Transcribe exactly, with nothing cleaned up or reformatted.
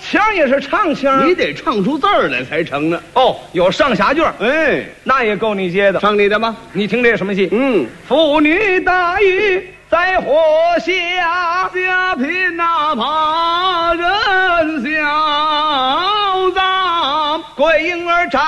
腔也是唱腔， 你得唱出字儿来才成呢。 哦，有上下句， 哎， 那也够你接的。 唱你的吧。 你听这什么戏？ 嗯， 妇女大狱在火下， 家贫哪怕人小张， 桂英儿扎